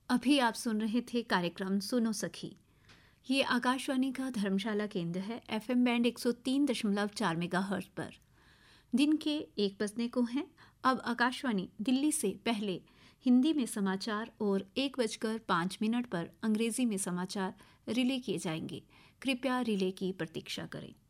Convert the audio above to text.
अभी आप सुन रहे थे कार्यक्रम सुनो सखी। ये आकाशवाणी का धर्मशाला केंद्र है, एफएम बैंड 103.4 मेगाहर्ट्ज पर। दिन के 1 बजने को हैं। अब आकाशवाणी दिल्ली से पहले हिंदी में समाचार और 1:05 पर अंग्रेजी में समाचार रिले किए जाएंगे। कृपया रिले की प्रतीक्षा करें।